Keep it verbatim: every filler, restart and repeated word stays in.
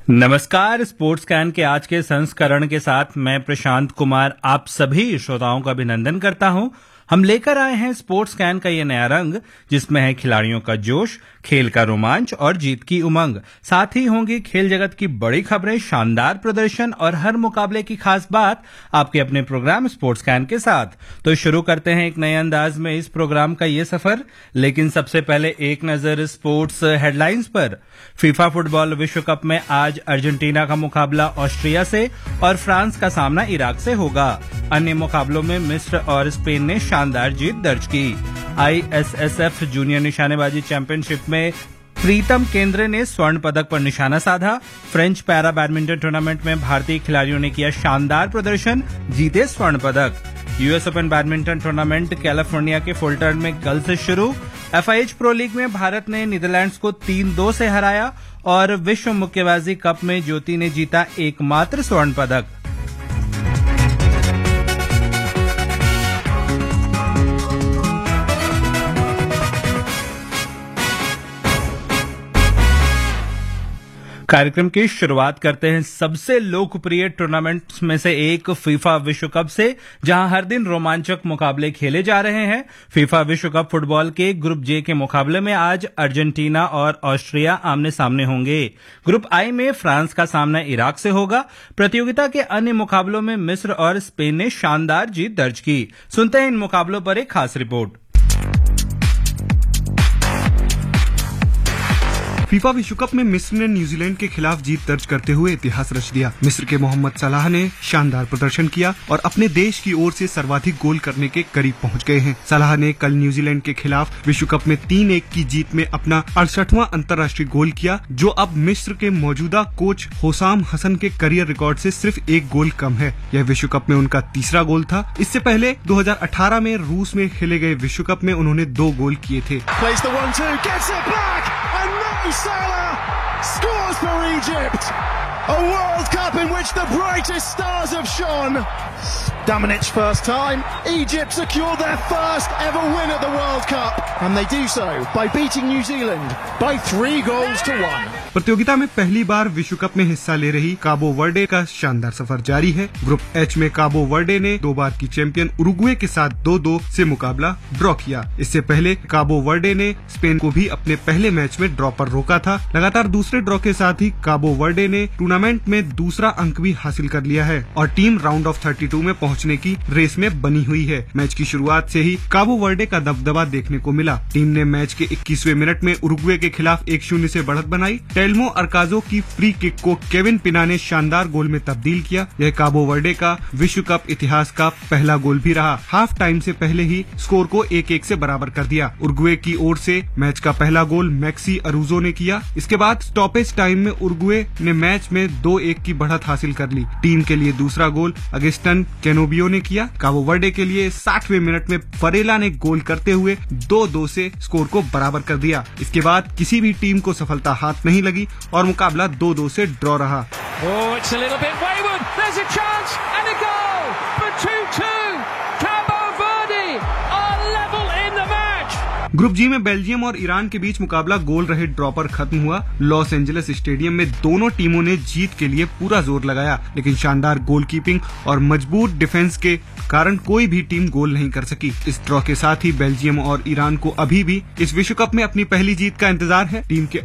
नमस्कार। Sports can के आज के संस्करण के साथ मैं प्रशांत कुमार आप सभी श्रोताओं का अभिनंदन करता हूं। हम लेकर आए हैं स्पोर्ट्स कैन का ये नया रंग, जिसमें है खिलाड़ियों का जोश, खेल का रोमांच और जीत की उमंग। साथ ही होंगी खेल जगत की बड़ी खबरें, शानदार प्रदर्शन और हर मुकाबले की खास बात आपके अपने प्रोग्राम स्पोर्ट्स कैन के साथ। तो शुरू करते हैं एक नए अंदाज में इस प्रोग्राम का ये सफर। लेकिन सबसे पहले एक नजर स्पोर्ट्स हेडलाइंस पर। फीफा फुटबॉल विश्व कप में आज अर्जेंटीना का मुकाबला ऑस्ट्रिया से और फ्रांस का सामना इराक से होगा। अन्य मुकाबलों में मिस्र और स्पेन ने शानदार जीत दर्ज की। आईएसएसएफ जूनियर निशानेबाजी चैंपियनशिप में प्रीतम केंद्रे ने स्वर्ण पदक पर निशाना साधा। फ्रेंच पैरा बैडमिंटन टूर्नामेंट में भारतीय खिलाड़ियों ने किया शानदार प्रदर्शन, जीते स्वर्ण पदक। US open badminton tournament California के फुलटर्न में कल से शुरू। एफआईएच प्रो लीग में भारत ने नीदरलैंड्स को तीन दो से हराया और विश्व मुक्केबाजी कप में ज्योति ने जीता एकमात्र स्वर्ण पदक। कार्यक्रम की शुरुआत करते हैं सबसे लोकप्रिय टूर्नामेंट्स में से एक फीफा विश्व कप से, जहां हर दिन रोमांचक मुकाबले खेले जा रहे हैं। फीफा विश्व कप फुटबॉल के ग्रुप जे के मुकाबले में आज अर्जेंटीना और ऑस्ट्रिया आमने सामने होंगे। ग्रुप आई में फ्रांस का सामना इराक से होगा। प्रतियोगिता के अन्य मुकाबलों में मिस्र और स्पेन ने शानदार जीत दर्ज की। सुनते हैं इन मुकाबलों पर एक खास रिपोर्ट। फीफा विश्व कप में मिस्र ने न्यूजीलैंड के खिलाफ जीत दर्ज करते हुए इतिहास रच दिया। मिस्र के मोहम्मद सलाह ने शानदार प्रदर्शन किया और अपने देश की ओर से सर्वाधिक गोल करने के करीब पहुंच गए हैं। सलाह ने कल न्यूजीलैंड के खिलाफ विश्व कप में तीन एक की जीत में अपना अड़सठवां अंतर्राष्ट्रीय गोल किया, जो अब मिस्र के मौजूदा कोच होसाम हसन के करियर रिकॉर्ड से सिर्फ एक गोल कम है। यह विश्व कप में उनका तीसरा गोल था। इससे पहले दो हज़ार अठारह में रूस में खेले गए विश्व कप में उन्होंने दो गोल किए थे। Salah scores for Egypt. A World Cup in which the brightest stars have shone. Dominic's first time, Egypt secured their first ever win at the World Cup, and they do so by beating New Zealand by three goals to one. प्रतियोगिता में पहली बार विश्व cup में हिस्सा ले रही काबो Verde का शानदार सफर जारी है। ग्रुप एच में काबो वर्डे ने दो बार की चैंपियन उरुग्वे के साथ दो दो से मुकाबला ड्रॉ किया। इससे पहले काबो वर्डे ने स्पेन को भी अपने पहले मैच में ड्रॉ पर रोका था। लगातार दूसरे ड्रॉ के साथ ही काबो वर्डे ने टूर्नामेंट में दूसरा अंक भी हासिल कर लिया है और टीम राउंड ऑफ बत्तीस में पहुंचने की रेस में बनी हुई है। मैच की शुरुआत से ही काबो वर्डे का दबदबा देखने को मिला। टीम ने मैच के इक्कीसवें मिनट में उरुग्वे के खिलाफ एक शून्य से बढ़त बनाई। टेल्मो अरकाजो की फ्री किक को केविन पिना ने शानदार गोल में तब्दील किया। यह काबो वर्डे का विश्व कप इतिहास का पहला गोल भी रहा। हाफ टाइम से पहले ही स्कोर को एक एक से बराबर कर दिया। उरुग्वे की ओर से मैच का पहला गोल मैक्सी अरूजो ने किया। इसके बाद स्टॉपेज टाइम में उरुग्वे ने मैच में दो एक की बढ़त हासिल कर ली। टीम के लिए दूसरा गोल अगस्टन कैनोबियो ने किया। काबो वर्डे के लिए साठवें मिनट में फरेला ने गोल करते हुए दो दो से स्कोर को बराबर कर दिया। इसके बाद किसी भी टीम को सफलता हाथ नहीं लगी और मुकाबला दो दो से ड्रॉ रहा। Oh, it's a little bit wayward. There's a chance and a goal for two two. Cabo Verde are level in the match. Group जी में बेल्जियम और ईरान के बीच मुकाबला गोल रहे ड्रॉ पर खत्म हुआ। लॉस एंजलिस स्टेडियम में दोनों टीमों ने जीत के लिए पूरा जोर लगाया, लेकिन शानदार गोलकीपिंग और मजबूत डिफेंस के कारण कोई भी टीम गोल नहीं कर सकी। इस ड्रॉ के साथ ही बेल्जियम और ईरान को अभी भी इस विश्व कप में अपनी पहली जीत का इंतजार है। टीम के